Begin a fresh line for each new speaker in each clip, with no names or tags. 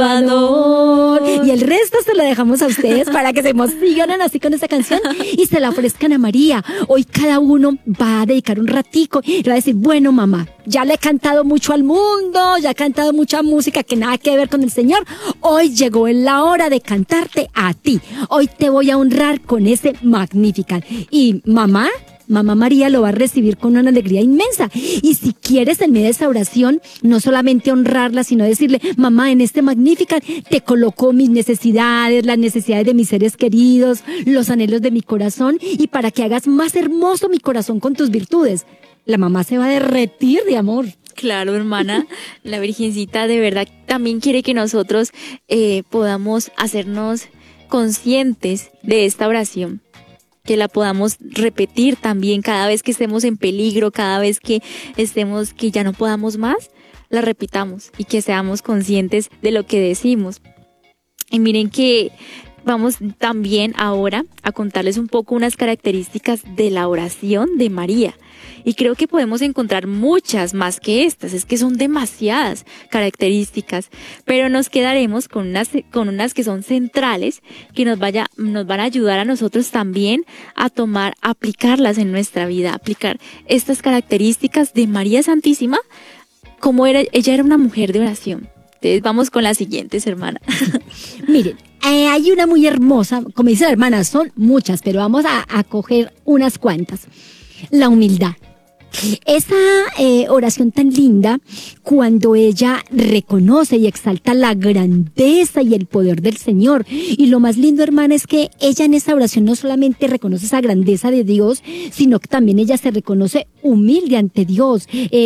Salvador. Y el resto se lo dejamos a ustedes para que se emocionen así con esta canción y se la ofrezcan a María. Hoy cada uno va a dedicar un ratico y va a decir, bueno, mamá, ya le he cantado mucho al mundo, ya he cantado mucha música que nada que ver con el Señor. Hoy llegó la hora de cantarte a ti. Hoy te voy a honrar con ese Magnificat. Y mamá María lo va a recibir con una alegría inmensa. Y si quieres en medio de esa oración, no solamente honrarla, sino decirle, mamá, en este Magnificat te coloco mis necesidades, las necesidades de mis seres queridos, los anhelos de mi corazón, y para que hagas más hermoso mi corazón con tus virtudes. La mamá se va a derretir de amor.
Claro, hermana, la Virgencita de verdad también quiere que nosotros podamos hacernos conscientes de esta oración, que la podamos repetir también cada vez que estemos en peligro, cada vez que estemos, que ya no podamos más, la repitamos y que seamos conscientes de lo que decimos. Y miren que vamos también ahora a contarles un poco unas características de la oración de María. Y creo que podemos encontrar muchas más que estas, es que son demasiadas características, pero nos quedaremos con unas que son centrales, que nos van a ayudar a nosotros también a aplicarlas en nuestra vida, aplicar estas características de María Santísima, como ella era una mujer de oración. Entonces vamos con las siguientes, hermana.
Miren, hay una muy hermosa, como dice la hermana, son muchas, pero vamos a coger unas cuantas. La humildad. Esa oración tan linda, cuando ella reconoce y exalta la grandeza y el poder del Señor. Y lo más lindo, hermana, es que ella en esa oración no solamente reconoce esa grandeza de Dios, sino que también ella se reconoce humilde ante Dios,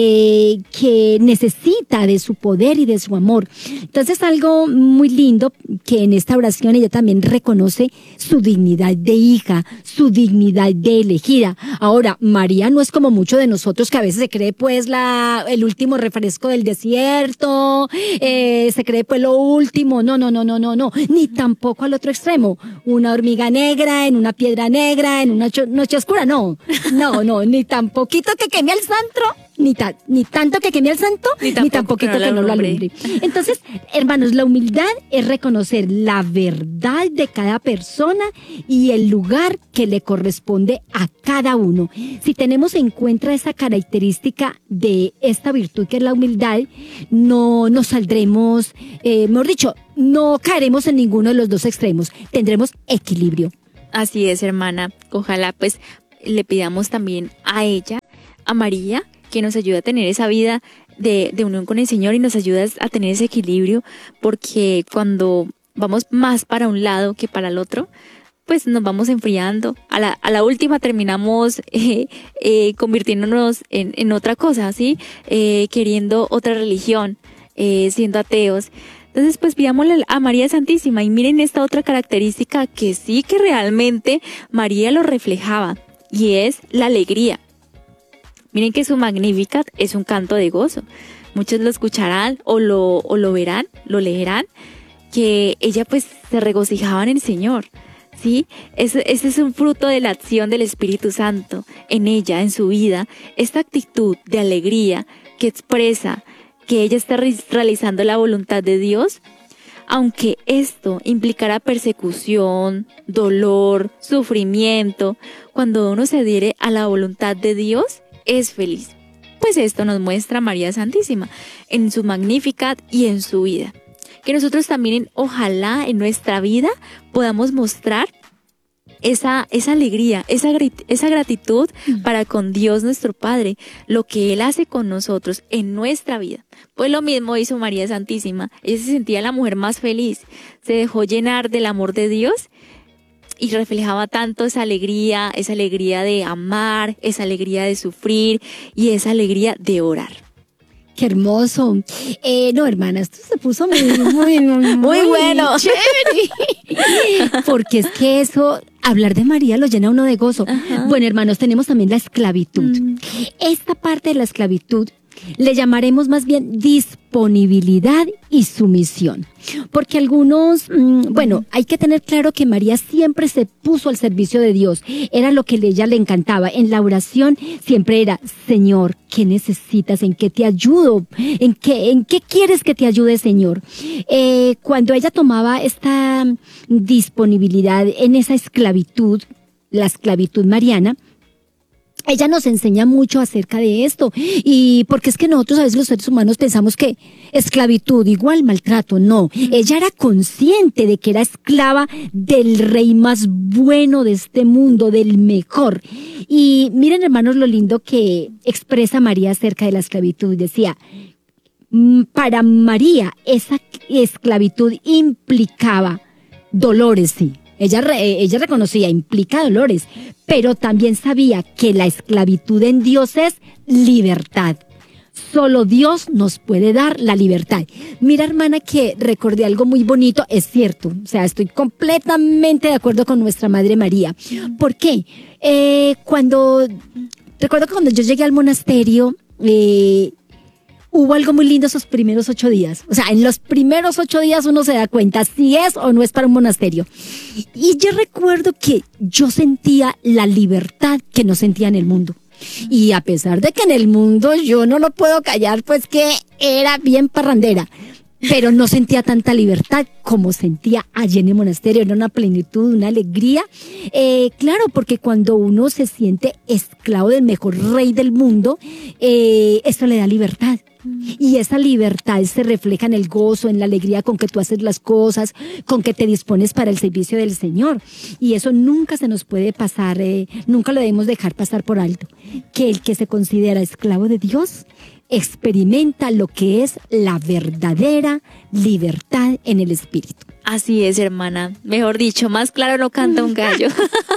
que necesita de su poder y de su amor. Entonces, algo muy lindo, que en esta oración ella también reconoce su dignidad de hija, su dignidad de elegida. Ahora, María no es como mucho de nosotros, que a veces se cree pues el último refresco del desierto, se cree pues lo último. No, ni tampoco al otro extremo, una hormiga negra en una piedra negra en una noche oscura, no, ni tan poquito que queme al santo, ni tanto que queme al santo, ni tan poquito que no lo alumbre. Entonces, hermanos, la humildad es reconocer la verdad de cada persona y el lugar que le corresponde a cada uno. Si tenemos en cuenta esa característica de esta virtud que es la humildad, no nos saldremos, mejor dicho, no caeremos en ninguno de los dos extremos, tendremos equilibrio.
Así es, hermana. Ojalá pues le pidamos también a ella, a María, que nos ayude a tener esa vida de unión con el Señor y nos ayuda a tener ese equilibrio, porque cuando vamos más para un lado que para el otro, pues nos vamos enfriando. A la última terminamos convirtiéndonos en otra cosa, ¿sí? Queriendo otra religión, siendo ateos. Entonces, pues pidámosle a María Santísima, y miren esta otra característica que sí que realmente María lo reflejaba, y es la alegría. Miren que su Magnificat es un canto de gozo. Muchos lo escucharán o lo verán, lo leerán, que ella pues se regocijaba en el Señor, ¿sí? Ese es un fruto de la acción del Espíritu Santo en ella, en su vida. Esta actitud de alegría que expresa que ella está realizando la voluntad de Dios, aunque esto implicará persecución, dolor, sufrimiento, cuando uno se adhiere a la voluntad de Dios, es feliz. Pues esto nos muestra María Santísima en su Magnificat y en su vida. Que nosotros también, ojalá en nuestra vida podamos mostrar esa alegría, esa gratitud para con Dios nuestro Padre, lo que Él hace con nosotros en nuestra vida. Pues lo mismo hizo María Santísima. Ella se sentía la mujer más feliz, se dejó llenar del amor de Dios y reflejaba tanto esa alegría de amar, esa alegría de sufrir y esa alegría de orar.
¡Qué hermoso! No, hermana, esto se puso muy bueno. Chévere. Porque es que eso, hablar de María lo llena uno de gozo. Ajá. Bueno, hermanos, tenemos también la esclavitud. Esta parte de la esclavitud Le llamaremos más bien disponibilidad y sumisión. Porque algunos, hay que tener claro que María siempre se puso al servicio de Dios. Era lo que a ella le encantaba. En la oración siempre era, Señor, ¿qué necesitas? ¿En qué te ayudo? ¿En qué quieres que te ayude, Señor? Cuando ella tomaba esta disponibilidad en esa esclavitud, la esclavitud mariana, ella nos enseña mucho acerca de esto, y porque es que nosotros a veces los seres humanos pensamos que esclavitud igual maltrato. No, ella era consciente de que era esclava del rey más bueno de este mundo, del mejor. Y miren, hermanos, lo lindo que expresa María acerca de la esclavitud. Decía, para María esa esclavitud implicaba dolores, sí. Ella reconocía, implica dolores, pero también sabía que la esclavitud en Dios es libertad. Solo Dios nos puede dar la libertad. Mira, hermana, que recordé algo muy bonito, es cierto, o sea, estoy completamente de acuerdo con nuestra Madre María. ¿Por qué? Recuerdo que cuando yo llegué al monasterio, hubo algo muy lindo esos primeros 8 días. O sea, en los primeros 8 días uno se da cuenta si es o no es para un monasterio. Y yo recuerdo que yo sentía la libertad que no sentía en el mundo. Y a pesar de que en el mundo yo no lo puedo callar, pues que era bien parrandera, pero no sentía tanta libertad como sentía allí en el monasterio. Era una plenitud, una alegría. Claro, porque cuando uno se siente esclavo del mejor rey del mundo, eso le da libertad. Y esa libertad se refleja en el gozo, en la alegría con que tú haces las cosas, con que te dispones para el servicio del Señor. Y eso nunca se nos puede pasar, nunca lo debemos dejar pasar por alto. Que el que se considera esclavo de Dios experimenta lo que es la verdadera libertad en el espíritu.
Así es, hermana. Mejor dicho, más claro no canta un gallo.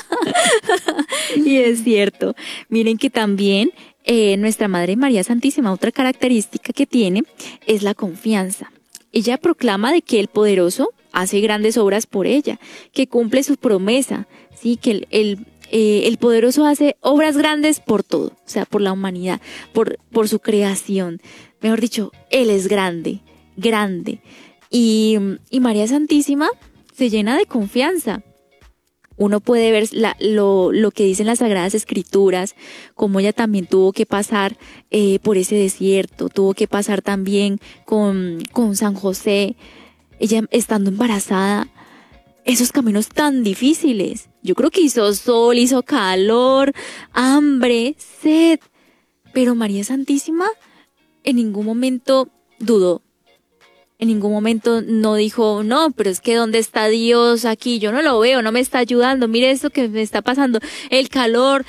Y es cierto. Miren que también nuestra Madre María Santísima, otra característica que tiene es la confianza. Ella proclama de que el poderoso hace grandes obras por ella, que cumple su promesa, ¿sí? Que el poderoso hace obras grandes por todo, o sea, por la humanidad, por su creación. Mejor dicho, Él es grande, grande. Y María Santísima se llena de confianza. Uno puede ver lo que dicen las Sagradas Escrituras, como ella también tuvo que pasar por ese desierto, tuvo que pasar también con San José, ella estando embarazada, esos caminos tan difíciles. Yo creo que hizo sol, hizo calor, hambre, sed, pero María Santísima en ningún momento dudó. En ningún momento no dijo, no, pero es que ¿dónde está Dios aquí? Yo no lo veo, no me está ayudando. Mire esto que me está pasando. El calor,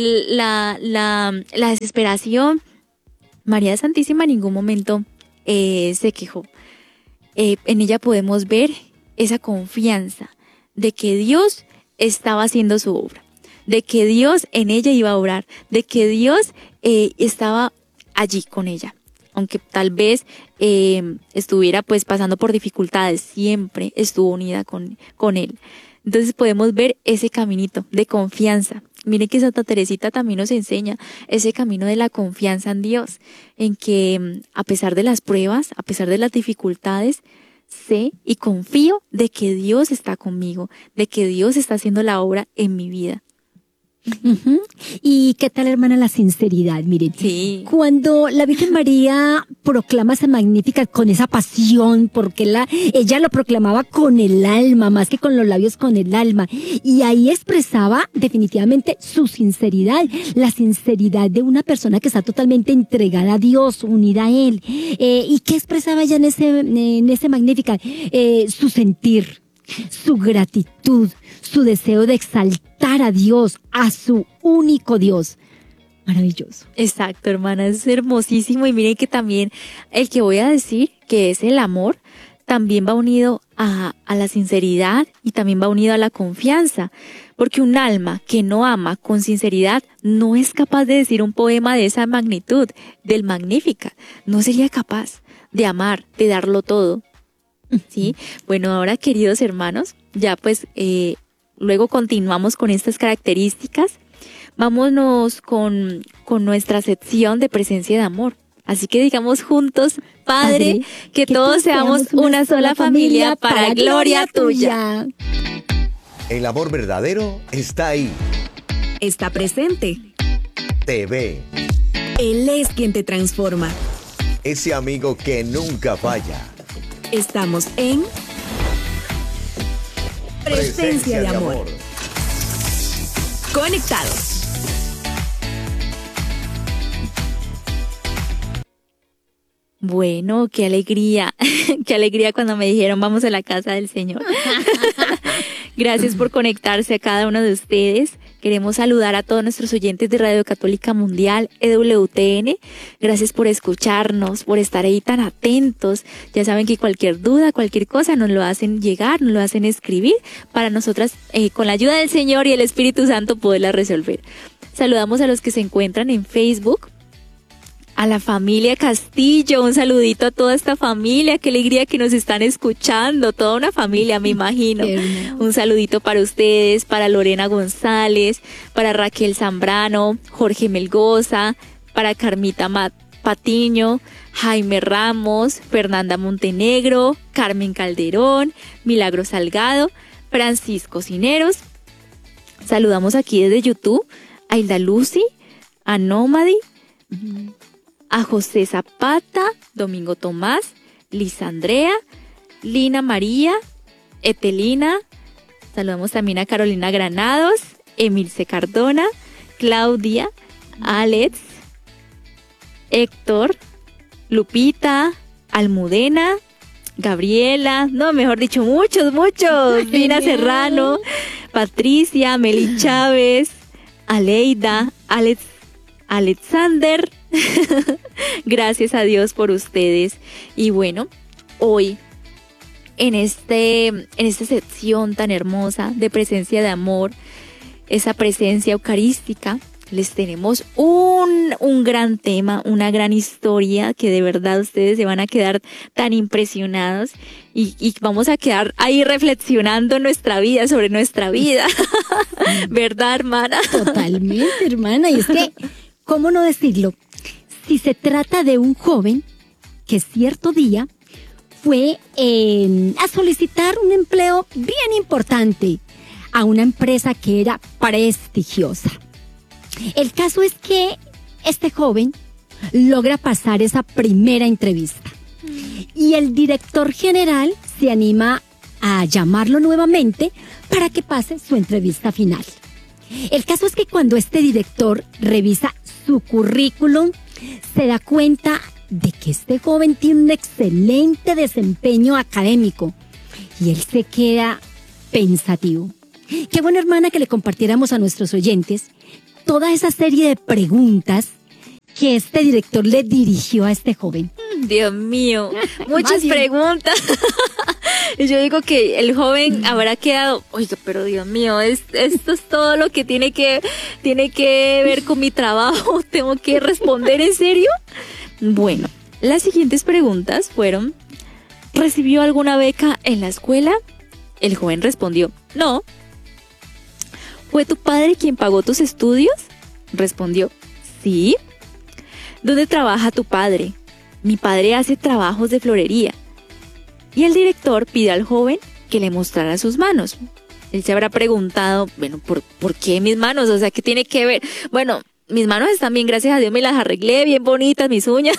la desesperación. María Santísima en ningún momento se quejó. En ella podemos ver esa confianza de que Dios estaba haciendo su obra, de que Dios en ella iba a obrar, de que Dios estaba allí con ella. Aunque tal vez estuviera pues pasando por dificultades, siempre estuvo unida con Él. Entonces podemos ver ese caminito de confianza. Miren que Santa Teresita también nos enseña ese camino de la confianza en Dios, en que a pesar de las pruebas, a pesar de las dificultades, sé y confío de que Dios está conmigo, de que Dios está haciendo la obra en mi vida.
Uh-huh. ¿Y qué tal, hermana, la sinceridad? Miren,
sí.
Cuando la Virgen María proclama esa Magníficat con esa pasión, porque ella lo proclamaba con el alma, más que con los labios, con el alma, y ahí expresaba definitivamente su sinceridad, la sinceridad de una persona que está totalmente entregada a Dios, unida a Él. ¿Y qué expresaba ella en ese Magníficat? Su sentir, su gratitud, su deseo de exaltar a Dios, a su único Dios. Maravilloso.
Exacto, hermana, es hermosísimo. Y miren que también el que voy a decir, que es el amor, también va unido a la sinceridad y también va unido a la confianza. Porque un alma que no ama con sinceridad no es capaz de decir un poema de esa magnitud, del Magníficat. No sería capaz de amar, de darlo todo. ¿Sí? Bueno, ahora, queridos hermanos, ya pues luego continuamos con estas características. Vámonos con nuestra sección de presencia de amor. Así que digamos juntos, Padre, que todos seamos una sola familia para gloria tuya.
El amor verdadero está ahí.
Está presente.
Te ve.
Él es quien te transforma.
Ese amigo que nunca falla.
Estamos en Presencia de Amor. Conectados.
Bueno, qué alegría cuando me dijeron vamos a la casa del Señor. Gracias por conectarse a cada uno de ustedes. Queremos saludar a todos nuestros oyentes de Radio Católica Mundial, EWTN. Gracias por escucharnos, por estar ahí tan atentos. Ya saben que cualquier duda, cualquier cosa nos lo hacen llegar, nos lo hacen escribir para nosotras, con la ayuda del Señor y el Espíritu Santo, poderla resolver. Saludamos a los que se encuentran en Facebook. A la familia Castillo, un saludito a toda esta familia, qué alegría que nos están escuchando, toda una familia me imagino. Un saludito para ustedes, para Lorena González, para Raquel Zambrano, Jorge Melgoza, para Carmita Patiño, Jaime Ramos, Fernanda Montenegro, Carmen Calderón, Milagro Salgado, Francisco Cineros. Saludamos aquí desde YouTube a Hilda Lucy, a Nómadi, a José Zapata, Domingo Tomás, Lisa Andrea, Lina María, Etelina. Saludamos también a Carolina Granados, Emilce Cardona, Claudia, Alex, Héctor, Lupita, Almudena, Gabriela, no, mejor dicho, muchos, Dina Serrano, Patricia, Meli Chávez, Aleida, Alexander. Gracias a Dios por ustedes. Y bueno, hoy en esta sección tan hermosa de Presencia de Amor, esa presencia eucarística, les tenemos un gran tema, una gran historia que de verdad ustedes se van a quedar tan impresionados y vamos a quedar ahí reflexionando sobre nuestra vida. ¿Verdad, hermana?
Totalmente, hermana. Y es que, ¿cómo no decirlo? Si se trata de un joven que cierto día fue a solicitar un empleo bien importante a una empresa que era prestigiosa. El caso es que este joven logra pasar esa primera entrevista y el director general se anima a llamarlo nuevamente para que pase su entrevista final. El caso es que cuando este director revisa su currículum, se da cuenta de que este joven tiene un excelente desempeño académico y él se queda pensativo. Qué bueno, hermana, que le compartiéramos a nuestros oyentes toda esa serie de preguntas que este director le dirigió a este joven.
Dios mío, muchas preguntas. Yo digo que el joven habrá quedado, oiga, pero Dios mío, esto es todo lo que tiene que ver con mi trabajo. ¿Tengo que responder en serio? Bueno, las siguientes preguntas fueron: ¿recibió alguna beca en la escuela? El joven respondió: no. ¿Fue tu padre quien pagó tus estudios? Respondió: sí. ¿Dónde trabaja tu padre? Mi padre hace trabajos de florería. Y el director pide al joven que le mostrara sus manos. Él se habrá preguntado, bueno, ¿por qué mis manos? O sea, ¿qué tiene que ver? Bueno, mis manos están bien, gracias a Dios me las arreglé, bien bonitas, mis uñas.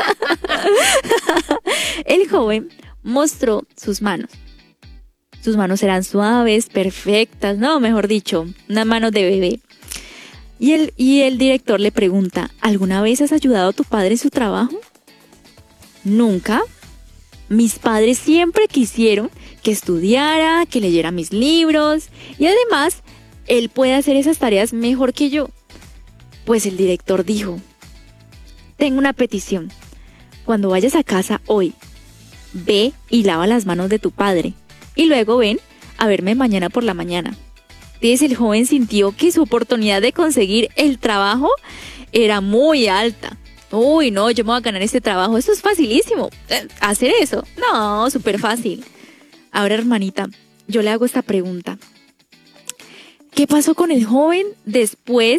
El joven mostró sus manos. Sus manos eran suaves, perfectas, no, mejor dicho, unas manos de bebé. Y el director le pregunta: ¿alguna vez has ayudado a tu padre en su trabajo? Nunca. Mis padres siempre quisieron que estudiara, que leyera mis libros y además él puede hacer esas tareas mejor que yo. Pues el director dijo: tengo una petición. Cuando vayas a casa hoy, ve y lava las manos de tu padre y luego ven a verme mañana por la mañana. Entonces el joven sintió que su oportunidad de conseguir el trabajo era muy alta. Uy, no, yo me voy a ganar este trabajo, esto es facilísimo. ¿Hacer eso? No, súper fácil. Ahora, hermanita, yo le hago esta pregunta. ¿Qué pasó con el joven después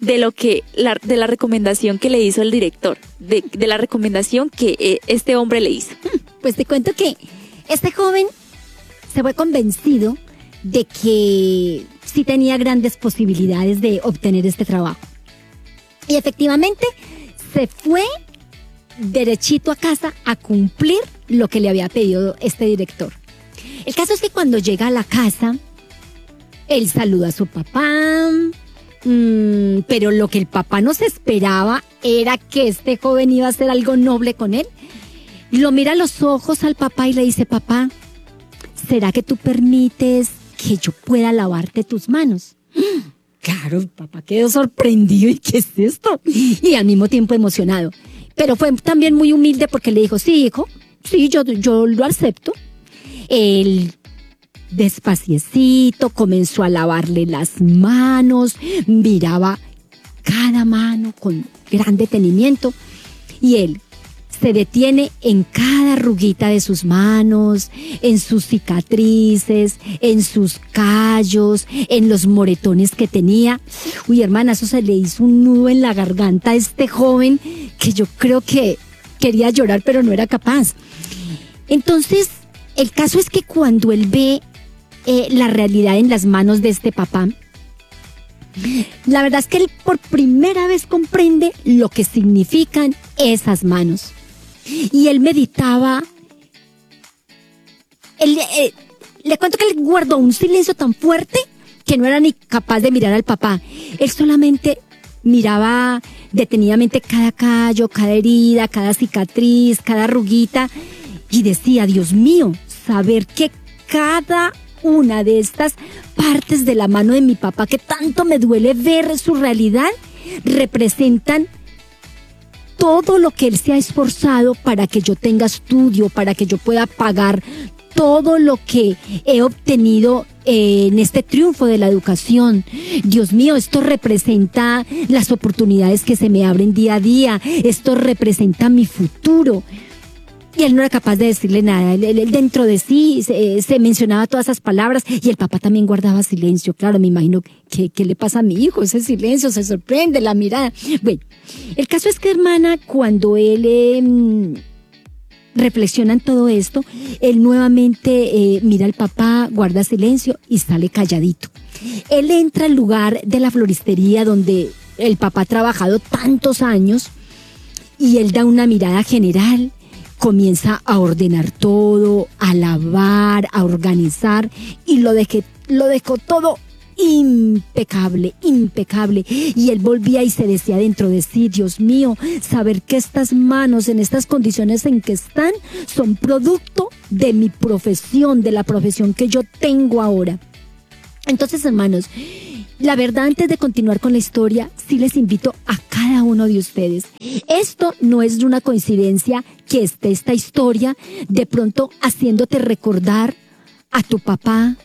de la recomendación que le hizo el director, de la recomendación que este hombre le hizo.
Pues te cuento que este joven se fue convencido de que sí tenía grandes posibilidades de obtener este trabajo. Y efectivamente se fue derechito a casa a cumplir lo que le había pedido este director. El caso es que cuando llega a la casa, él saluda a su papá, pero lo que el papá no se esperaba era que este joven iba a hacer algo noble con él. Lo mira a los ojos al papá y le dice: papá, ¿será que tú permites que yo pueda lavarte tus manos? Claro, el papá quedó sorprendido. ¿Y qué es esto? Y al mismo tiempo emocionado. Pero fue también muy humilde porque le dijo: sí, hijo, sí, yo lo acepto. Él despaciecito comenzó a lavarle las manos, miraba cada mano con gran detenimiento y él se detiene en cada arruguita de sus manos, en sus cicatrices, en sus callos, en los moretones que tenía. Uy, hermana, eso se le hizo un nudo en la garganta a este joven que yo creo que quería llorar pero no era capaz. Entonces, el caso es que cuando él ve la realidad en las manos de este papá, la verdad es que él por primera vez comprende lo que significan esas manos. Y él meditaba, le cuento que él guardó un silencio tan fuerte que no era ni capaz de mirar al papá. Él solamente miraba detenidamente cada callo, cada herida, cada cicatriz, cada arruguita y decía: Dios mío, saber que cada una de estas partes de la mano de mi papá, que tanto me duele ver su realidad, representan todo lo que él se ha esforzado para que yo tenga estudio, para que yo pueda pagar todo lo que he obtenido en este triunfo de la educación. Dios mío, esto representa las oportunidades que se me abren día a día, esto representa mi futuro. Y él no era capaz de decirle nada. Él dentro de sí se mencionaba todas esas palabras y el papá también guardaba silencio. Claro, me imagino ¿qué le pasa a mi hijo? Ese silencio, se sorprende, la mirada. Bueno, el caso es que, hermana, cuando él reflexiona en todo esto, él nuevamente mira al papá, guarda silencio y sale calladito. Él entra al lugar de la floristería donde el papá ha trabajado tantos años y él da una mirada general. Comienza a ordenar todo, a lavar, a organizar y lo dejó todo impecable, impecable. Y él volvía y se decía dentro de sí: Dios mío, saber que estas manos en estas condiciones en que están son producto de mi profesión, de la profesión que yo tengo ahora. Entonces, hermanos, la verdad, antes de continuar con la historia, sí les invito a cada uno de ustedes. Esto no es una coincidencia que esté esta historia de pronto haciéndote recordar a tu papá,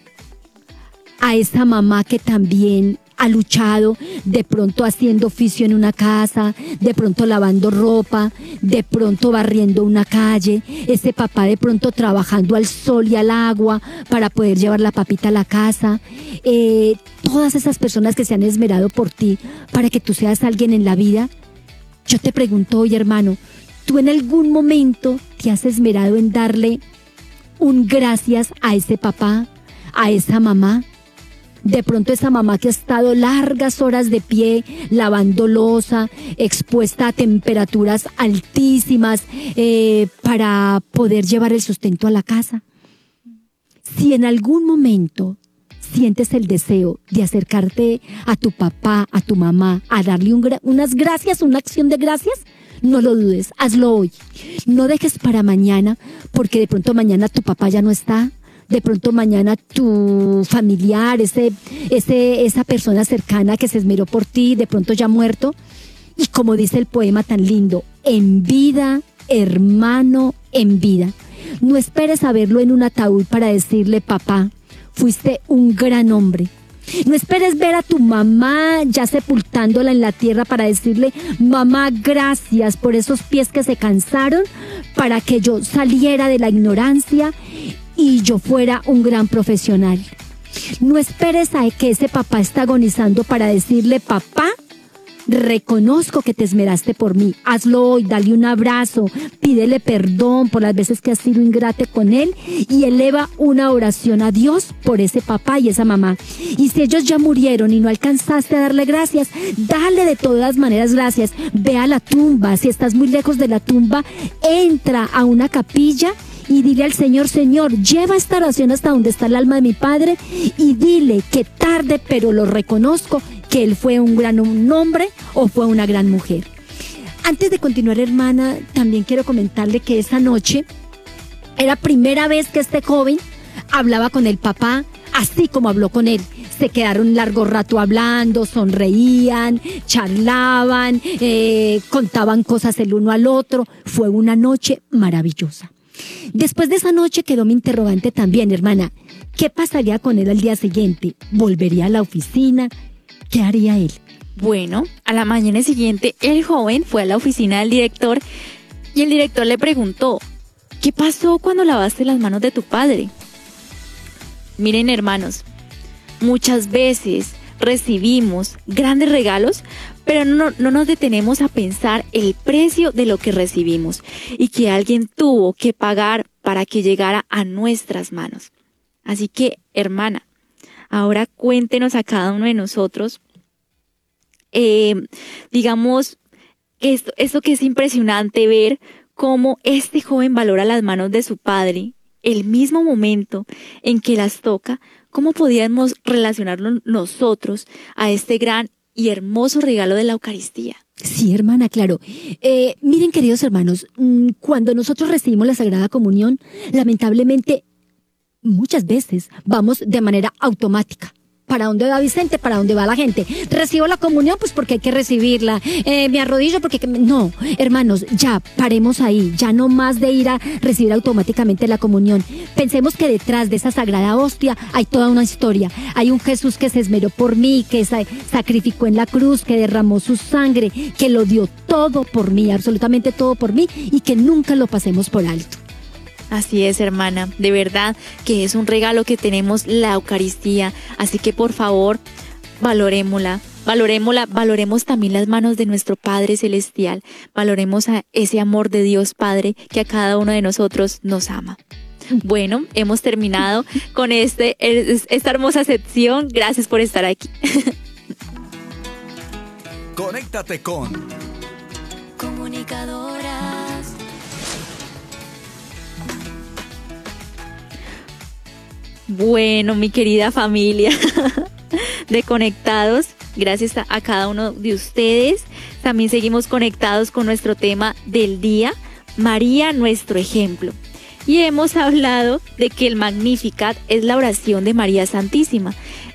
a esa mamá que también ha luchado, de pronto haciendo oficio en una casa, de pronto lavando ropa, de pronto barriendo una calle, ese papá de pronto trabajando al sol y al agua para poder llevar la papita a la casa, todas esas personas que se han esmerado por ti para que tú seas alguien en la vida. Yo te pregunto hoy, hermano, ¿tú en algún momento te has esmerado en darle un gracias a ese papá, a esa mamá? De pronto esa mamá que ha estado largas horas de pie, lavando loza, expuesta a temperaturas altísimas para poder llevar el sustento a la casa. Si en algún momento sientes el deseo de acercarte a tu papá, a tu mamá, a darle unas gracias, una acción de gracias, no lo dudes, hazlo hoy. No dejes para mañana, porque de pronto mañana tu papá ya no está. De pronto mañana tu familiar, esa persona cercana que se esmeró por ti, de pronto ya muerto. Y como dice el poema tan lindo, en vida, hermano, en vida. No esperes a verlo en un ataúd para decirle: papá, fuiste un gran hombre. No esperes ver a tu mamá ya sepultándola en la tierra para decirle: mamá, gracias por esos pies que se cansaron para que yo saliera de la ignorancia y yo fuera un gran profesional. No esperes a que ese papá está agonizando para decirle: papá, reconozco que te esmeraste por mí. Hazlo hoy, dale un abrazo, pídele perdón por las veces que has sido ingrate con él y eleva una oración a Dios por ese papá y esa mamá. Y si ellos ya murieron y no alcanzaste a darle gracias, dale de todas maneras gracias. Ve a la tumba, si estás muy lejos de la tumba, entra a una capilla y dile al Señor, Señor, lleva esta oración hasta donde está el alma de mi padre y dile que tarde, pero lo reconozco, que él fue un gran hombre o fue una gran mujer. Antes de continuar, hermana, también quiero comentarle que esa noche era primera vez que este joven hablaba con el papá, así como habló con él. Se quedaron largo rato hablando, sonreían, charlaban, contaban cosas el uno al otro. Fue una noche maravillosa. Después de esa noche quedó mi interrogante también, hermana. ¿Qué pasaría con él al día siguiente? ¿Volvería a la oficina? ¿Qué haría él?
Bueno, a la mañana siguiente el joven fue a la oficina del director y el director le preguntó, ¿qué pasó cuando lavaste las manos de tu padre? Miren, hermanos, muchas veces recibimos grandes regalos, pero no nos detenemos a pensar el precio de lo que recibimos y que alguien tuvo que pagar para que llegara a nuestras manos. Así que, hermana, ahora cuéntenos a cada uno de nosotros, digamos, esto que es impresionante ver cómo este joven valora las manos de su padre, el mismo momento en que las toca. ¿Cómo podíamos relacionarnos nosotros a este gran y hermoso regalo de la Eucaristía?
Sí, hermana, claro. Miren, queridos hermanos, cuando nosotros recibimos la Sagrada Comunión, lamentablemente, muchas veces vamos de manera automática. ¿Para dónde va Vicente? ¿Para dónde va la gente? Recibo la comunión, pues porque hay que recibirla. Me arrodillo porque... No, hermanos, ya, paremos ahí. Ya no más de ir a recibir automáticamente la comunión. Pensemos que detrás de esa sagrada hostia hay toda una historia. Hay un Jesús que se esmeró por mí, que sacrificó en la cruz, que derramó su sangre, que lo dio todo por mí, absolutamente todo por mí, y que nunca lo pasemos por alto.
Así es, hermana, de verdad que es un regalo que tenemos la Eucaristía, así que por favor, valorémosla, valoremos también las manos de nuestro Padre Celestial, valoremos a ese amor de Dios Padre que a cada uno de nosotros nos ama. Bueno, hemos terminado con esta hermosa sección, gracias por estar aquí.
Conéctate con
Comunicadoras. Bueno, mi querida familia de Conectados, gracias a cada uno de ustedes. También seguimos conectados con nuestro tema del día, María, nuestro ejemplo. Y hemos hablado de que el Magnificat es la oración de María Santísima.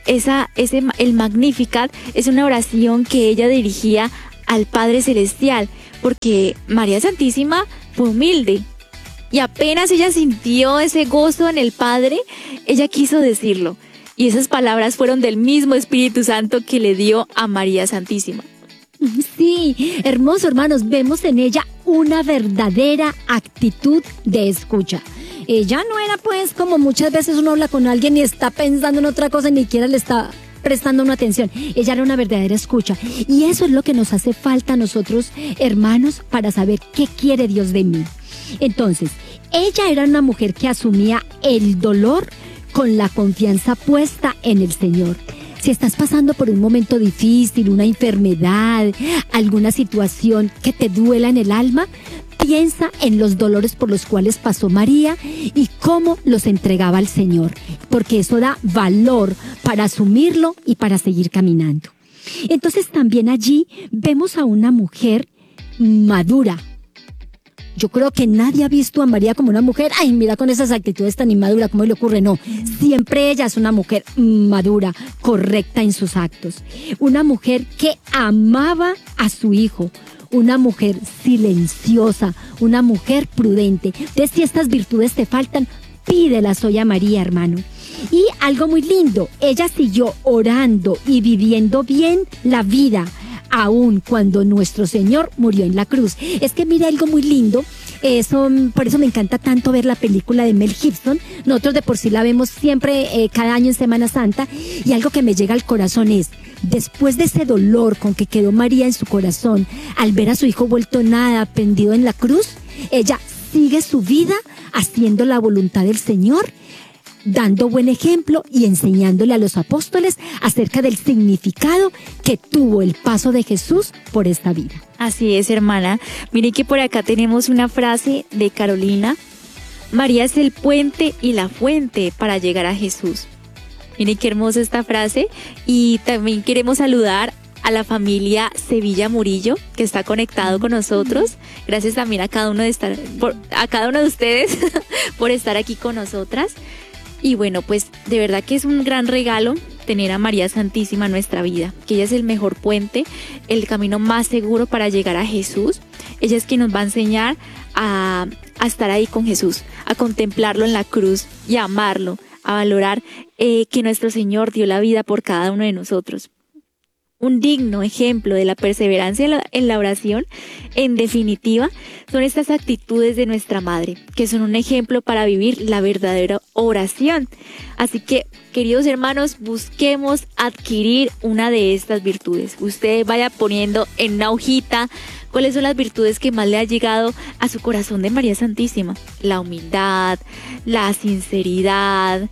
El Magnificat es una oración que ella dirigía al Padre Celestial, porque María Santísima fue humilde. Y apenas ella sintió ese gozo en el Padre, ella quiso decirlo. Y esas palabras fueron del mismo Espíritu Santo que le dio a María Santísima.
Sí, hermoso, hermanos, vemos en ella una verdadera actitud de escucha. Ella no era pues como muchas veces uno habla con alguien y está pensando en otra cosa y ni siquiera le está prestando una atención. Ella era una verdadera escucha. Y eso es lo que nos hace falta a nosotros, hermanos, para saber qué quiere Dios de mí. Entonces, ella era una mujer que asumía el dolor con la confianza puesta en el Señor. Si estás pasando por un momento difícil, una enfermedad, alguna situación que te duela en el alma, piensa en los dolores por los cuales pasó María y cómo los entregaba al Señor, porque eso da valor para asumirlo y para seguir caminando. Entonces también allí vemos a una mujer madura. Yo creo que nadie ha visto a María como una mujer, ay, mira con esas actitudes tan inmaduras, ¿cómo le ocurre? No, siempre ella es una mujer madura, correcta en sus actos. Una mujer que amaba a su hijo, una mujer silenciosa, una mujer prudente. Entonces, si estas virtudes te faltan, pídelas hoy a María, hermano. Y algo muy lindo, ella siguió orando y viviendo bien la vida, aun cuando nuestro Señor murió en la cruz. Es que mira algo muy lindo, Por eso me encanta tanto ver la película de Mel Gibson. Nosotros de por sí la vemos siempre, cada año en Semana Santa, y algo que me llega al corazón es, después de ese dolor con que quedó María en su corazón, al ver a su hijo vuelto nada, pendido en la cruz, ella sigue su vida haciendo la voluntad del Señor, dando buen ejemplo y enseñándole a los apóstoles acerca del significado que tuvo el paso de Jesús por esta vida.
Así es, hermana. Mire que por acá tenemos una frase de Carolina. María es el puente y la fuente para llegar a Jesús. Miren qué hermosa esta frase. Y también queremos saludar a la familia Sevilla Murillo, que está conectado con nosotros. Gracias también a cada uno de ustedes por estar aquí con nosotras. Y bueno, pues de verdad que es un gran regalo tener a María Santísima en nuestra vida, que ella es el mejor puente, el camino más seguro para llegar a Jesús. Ella es quien nos va a enseñar a estar ahí con Jesús, a contemplarlo en la cruz y a amarlo, a valorar que nuestro Señor dio la vida por cada uno de nosotros. Un digno ejemplo de la perseverancia en la oración, en definitiva, son estas actitudes de nuestra Madre, que son un ejemplo para vivir la verdadera oración. Así que, queridos hermanos, busquemos adquirir una de estas virtudes. Usted vaya poniendo en una hojita cuáles son las virtudes que más le ha llegado a su corazón de María Santísima. La humildad, la sinceridad,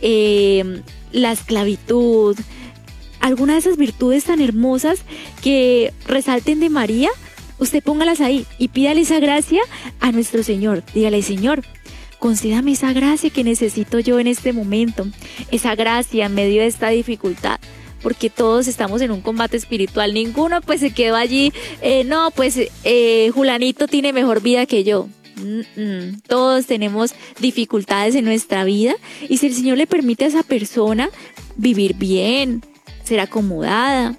la esclavitud. Alguna de esas virtudes tan hermosas que resalten de María, usted póngalas ahí y pídale esa gracia a nuestro Señor. Dígale, Señor, concédame esa gracia que necesito yo en este momento, esa gracia en medio de esta dificultad, porque todos estamos en un combate espiritual. Ninguno pues se quedó allí, Julanito tiene mejor vida que yo. Todos tenemos dificultades en nuestra vida, y si el Señor le permite a esa persona vivir bien, ser acomodada,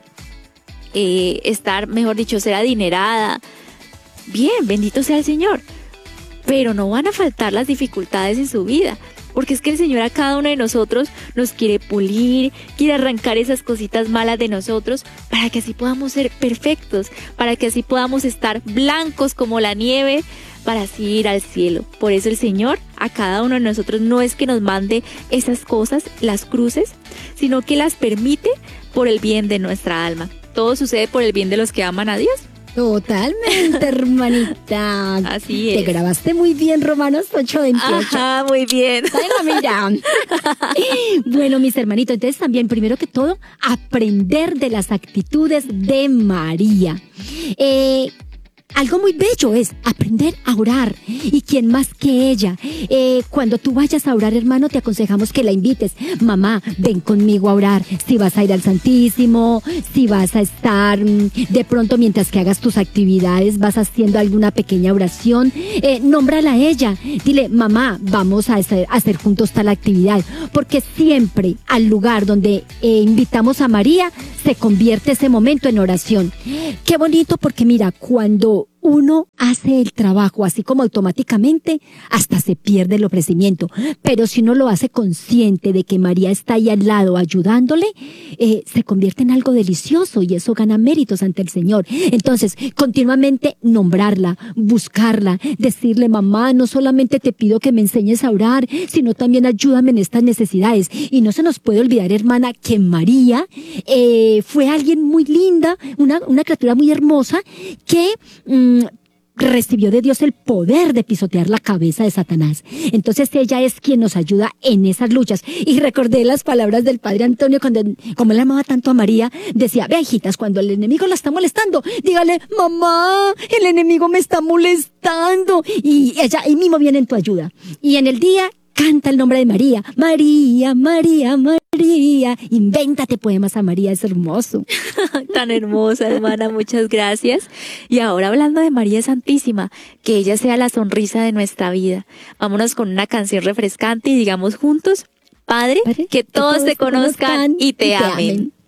ser adinerada, bien, bendito sea el Señor. Pero no van a faltar las dificultades en su vida, porque es que el Señor a cada uno de nosotros nos quiere pulir, quiere arrancar esas cositas malas de nosotros, para que así podamos ser perfectos, para que así podamos estar blancos como la nieve, para así ir al cielo. Por eso el Señor a cada uno de nosotros no es que nos mande esas cosas, las cruces, sino que las permite por el bien de nuestra alma. Todo sucede por el bien de los que aman a Dios.
Totalmente, hermanita.
Así es.
Te grabaste muy bien, Romanos 8:28.
Ajá, muy bien.
Mira. Bueno, mis hermanitos, entonces también, primero que todo, aprender de las actitudes de María. Algo muy bello es aprender a orar. ¿Y quién más que ella? Cuando tú vayas a orar, hermano, te aconsejamos que la invites. Mamá, ven conmigo a orar. Si vas a ir al Santísimo, si vas a estar de pronto mientras que hagas tus actividades, vas haciendo alguna pequeña oración, nómbrala a ella. Dile, mamá, vamos a hacer juntos tal actividad. Porque siempre al lugar donde invitamos a María, se convierte ese momento en oración. Qué bonito, porque mira, cuando uno hace el trabajo así como automáticamente, hasta se pierde el ofrecimiento. Pero si uno lo hace consciente de que María está ahí al lado ayudándole, se convierte en algo delicioso, y eso gana méritos ante el Señor. Entonces, continuamente nombrarla, buscarla, decirle, mamá, no solamente te pido que me enseñes a orar, sino también ayúdame en estas necesidades. Y no se nos puede olvidar, hermana, que María fue alguien muy linda, una criatura muy hermosa, que recibió de Dios el poder de pisotear la cabeza de Satanás. Entonces ella es quien nos ayuda en esas luchas. Y recordé las palabras del Padre Antonio cuando, como él amaba tanto a María, decía, ve, hijitas, cuando el enemigo la está molestando, dígale, mamá, el enemigo me está molestando. Y ella ahí mismo viene en tu ayuda. Y en el día, canta el nombre de María. María, María, María. Invéntate poemas a María, es hermoso.
Tan hermosa, hermana, muchas gracias. Y ahora, hablando de María Santísima, que ella sea la sonrisa de nuestra vida. Vámonos con una canción refrescante y digamos juntos, Padre, que todos te conozcan y te amen.